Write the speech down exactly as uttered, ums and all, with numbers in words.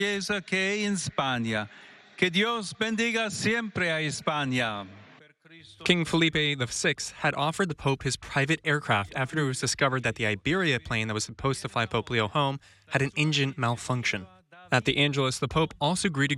Chiesa che è in Spagna. Que Dios bendiga siempre a España. King Felipe the Sixth had offered the Pope his private aircraft after it was discovered that the Iberia plane that was supposed to fly Pope Leo home had an engine malfunction. At the Angelus, the Pope also greeted